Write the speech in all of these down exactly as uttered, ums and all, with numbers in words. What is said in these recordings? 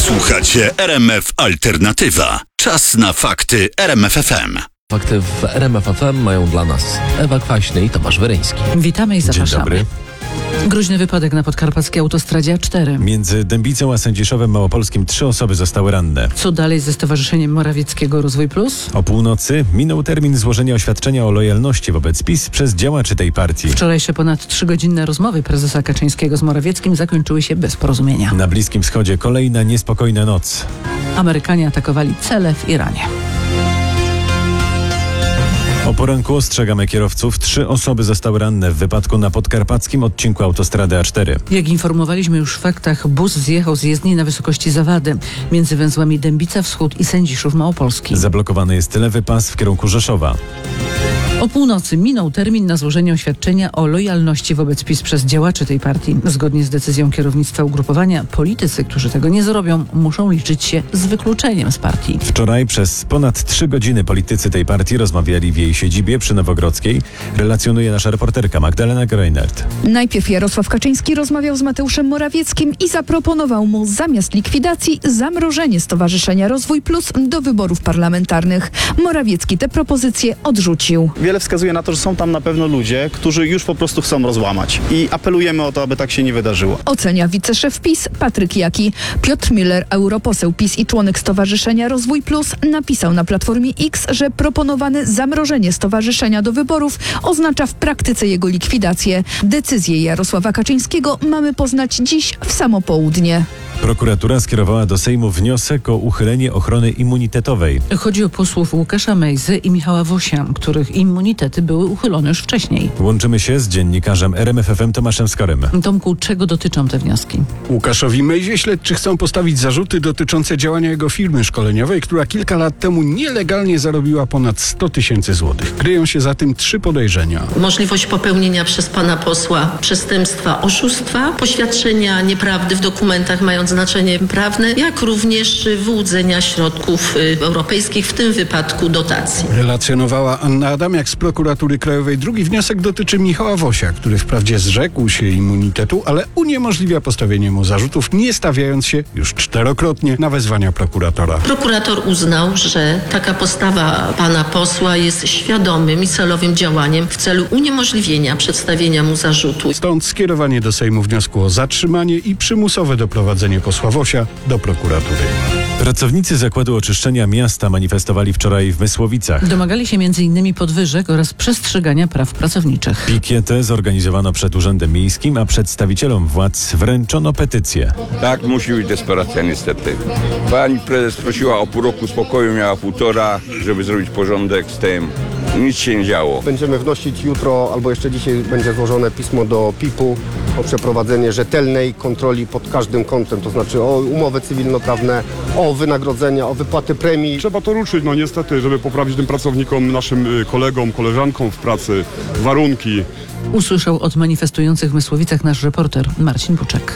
Słuchacie R M F Alternatywa. Czas na fakty R M F F M. Fakty w R M F F M mają dla nas Ewa Kwaśny i Tomasz Weryński. Witamy i zapraszamy. Dzień dobry. Groźny wypadek na podkarpackiej autostradzie A cztery. Między Dębicą a Sędziszowem Małopolskim trzy osoby zostały ranne. Co dalej ze Stowarzyszeniem Morawieckiego Rozwój Plus? O północy minął termin złożenia oświadczenia o lojalności wobec PiS przez działaczy tej partii. Wczorajsze ponad trzygodzinne rozmowy prezesa Kaczyńskiego z Morawieckim zakończyły się bez porozumienia. Na Bliskim Wschodzie kolejna niespokojna noc. Amerykanie atakowali cele w Iranie. O poranku ostrzegamy kierowców. Trzy osoby zostały ranne w wypadku na podkarpackim odcinku autostrady A cztery. Jak informowaliśmy już w faktach, bus zjechał z jezdni na wysokości Zawady między węzłami Dębica Wschód i Sędziszów Małopolski. Zablokowany jest lewy pas w kierunku Rzeszowa. O północy minął termin na złożenie oświadczenia o lojalności wobec PiS przez działaczy tej partii. Zgodnie z decyzją kierownictwa ugrupowania, politycy, którzy tego nie zrobią, muszą liczyć się z wykluczeniem z partii. Wczoraj przez ponad trzy godziny politycy tej partii rozmawiali w jej siedzibie przy Nowogrodzkiej. Relacjonuje nasza reporterka Magdalena Greinert. Najpierw Jarosław Kaczyński rozmawiał z Mateuszem Morawieckim i zaproponował mu zamiast likwidacji zamrożenie Stowarzyszenia Rozwój Plus do wyborów parlamentarnych. Morawiecki te propozycje odrzucił. Wiele wskazuje na to, że są tam na pewno ludzie, którzy już po prostu chcą rozłamać. I apelujemy o to, aby tak się nie wydarzyło. Ocenia wiceszef PiS Patryk Jaki. Piotr Müller, europoseł PiS i członek Stowarzyszenia Rozwój Plus, napisał na Platformie X, że proponowane zamrożenie stowarzyszenia do wyborów oznacza w praktyce jego likwidację. Decyzję Jarosława Kaczyńskiego mamy poznać dziś w samo południe. Prokuratura skierowała do Sejmu wniosek o uchylenie ochrony immunitetowej. Chodzi o posłów Łukasza Mejzy i Michała Wosia, których immunitety były uchylone już wcześniej. Łączymy się z dziennikarzem R M F F M Tomaszem Skorym. Tomku, czego dotyczą te wnioski? Łukaszowi Mejzie śledczy chcą postawić zarzuty dotyczące działania jego firmy szkoleniowej, która kilka lat temu nielegalnie zarobiła ponad sto tysięcy złotych. Kryją się za tym trzy podejrzenia. Możliwość popełnienia przez pana posła przestępstwa oszustwa, poświadczenia nieprawdy w dokumentach mając znaczenie prawne, jak również wyłudzenia środków europejskich, w tym wypadku dotacji. Relacjonowała Anna Adamiak z Prokuratury Krajowej. Drugi wniosek dotyczy Michała Wosia, który wprawdzie zrzekł się immunitetu, ale uniemożliwia postawienie mu zarzutów, nie stawiając się już czterokrotnie na wezwania prokuratora. Prokurator uznał, że taka postawa pana posła jest świadomym i celowym działaniem w celu uniemożliwienia przedstawienia mu zarzutu. Stąd skierowanie do Sejmu wniosku o zatrzymanie i przymusowe doprowadzenie posła Wosia do prokuratury. Pracownicy Zakładu Oczyszczenia Miasta manifestowali wczoraj w Mysłowicach. Domagali się między innymi podwyżek oraz przestrzegania praw pracowniczych. Pikietę zorganizowano przed Urzędem Miejskim, a przedstawicielom władz wręczono petycję. Tak, musi być desperacja niestety. Pani prezes prosiła o pół roku spokoju, miała półtora, żeby zrobić porządek z tym. Nic się nie działo. Będziemy wnosić jutro, albo jeszcze dzisiaj będzie złożone pismo do P I P-u o przeprowadzenie rzetelnej kontroli pod każdym kątem, to znaczy o umowy cywilnoprawne, o wynagrodzenia, o wypłaty premii. Trzeba to ruszyć, no niestety, żeby poprawić tym pracownikom, naszym kolegom, koleżankom w pracy warunki. Usłyszał od manifestujących w Mysłowicach nasz reporter Marcin Buczek.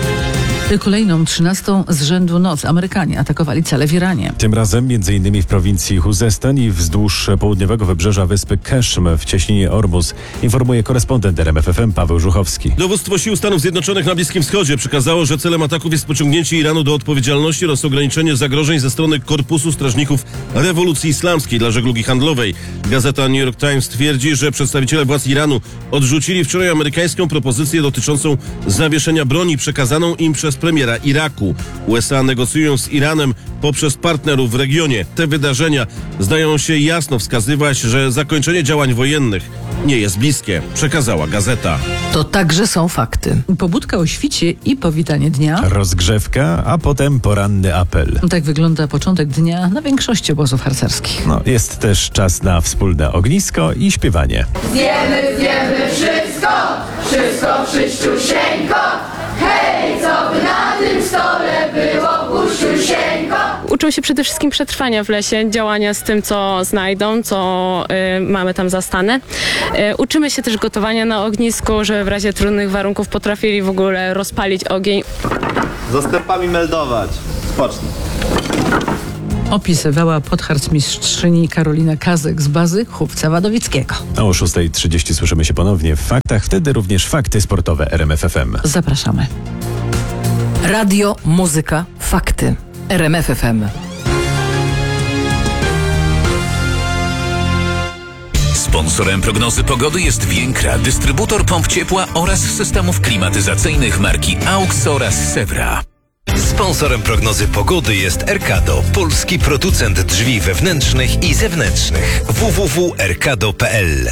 Kolejną trzynastą z rzędu noc Amerykanie atakowali cele w Iranie. Tym razem między innymi w prowincji Chuzestan i wzdłuż południowego wybrzeża wyspy Keshm w cieśninie Ormuz, informuje korespondent R M F F M Paweł Żuchowski. Dowództwo sił Stanów Zjednoczonych na Bliskim Wschodzie przekazało, że celem ataków jest pociągnięcie Iranu do odpowiedzialności oraz ograniczenie zagrożeń ze strony Korpusu Strażników Rewolucji Islamskiej dla żeglugi handlowej. Gazeta New York Times twierdzi, że przedstawiciele władz Iranu odrzucili wczoraj amerykańską propozycję dotyczącą zawieszenia broni przekazaną im przez premiera Iraku. U S A negocjują z Iranem poprzez partnerów w regionie. Te wydarzenia zdają się jasno wskazywać, że zakończenie działań wojennych nie jest bliskie, przekazała gazeta. To także są fakty. Pobudka o świcie i powitanie dnia. Rozgrzewka, a potem poranny apel. Tak wygląda początek dnia na większości obozów harcerskich. No, jest też czas na wspólne ognisko i śpiewanie. Zjemy, zjemy wszystko, wszystko przyściusieńko. Hej, co by na tym stole było puściusieńko. Uczą się przede wszystkim przetrwania w lesie, działania z tym, co znajdą, co y, mamy tam zastane. Y, uczymy się też gotowania na ognisku, żeby w razie trudnych warunków potrafili w ogóle rozpalić ogień. Zastępami meldować. Spocznij. Opisywała podharcmistrzyni Karolina Kazek z bazy Chówca Wadowickiego. O szósta trzydzieści słyszymy się ponownie w Faktach, wtedy również fakty sportowe R M F F M. Zapraszamy. Radio, muzyka, fakty. R M F F M. Sponsorem prognozy pogody jest Więkra, dystrybutor pomp ciepła oraz systemów klimatyzacyjnych marki AUX oraz Sewra. Sponsorem prognozy pogody jest Erkado, polski producent drzwi wewnętrznych i zewnętrznych. w w w kropka erkado kropka p l.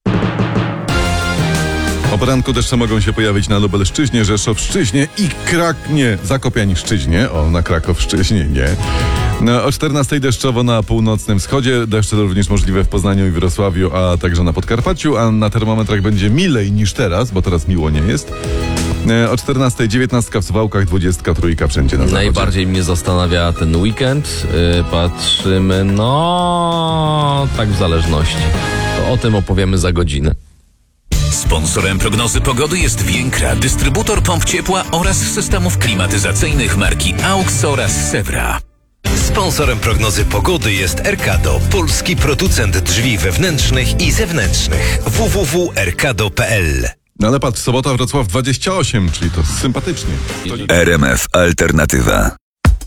O poranku deszcze mogą się pojawić na Lubelszczyźnie, Rzeszowszczyźnie i Kraknie, Zakopiańszczyźnie. O, na Krakowszczyźnie nie. No, o czternastej deszczowo na północnym wschodzie. Deszcze również możliwe w Poznaniu i Wrocławiu, a także na Podkarpaciu, a na termometrach będzie milej niż teraz, bo teraz miło nie jest. O czternastej dziewiętnastka w Suwałkach, dwudziestka trójka wszędzie na zachodzie. Najbardziej mnie zastanawia ten weekend. Yy, patrzymy, no tak w zależności. To o tym opowiemy za godzinę. Sponsorem prognozy pogody jest Więkra, dystrybutor pomp ciepła oraz systemów klimatyzacyjnych marki AUX oraz Sewra. Sponsorem prognozy pogody jest Erkado, polski producent drzwi wewnętrznych i zewnętrznych. w w w kropka erkado kropka p l. No ale patrz, sobota Wrocław dwadzieścia osiem, czyli to sympatycznie. R M F Alternatywa.